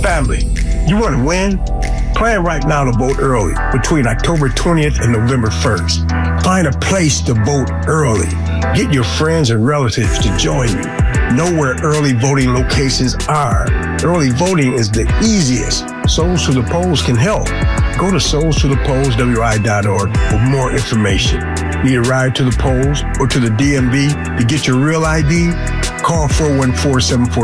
Family, you want to win? Plan right now to vote early between October 20th and November 1st. Find a place to vote early. Get your friends and relatives to join you. Know where early voting locations are. Early voting is the easiest. Souls to the Polls can help. Go to soulstothepollswi.org for more information. Need a ride to the polls or to the DMV to get your real ID? Call 414-747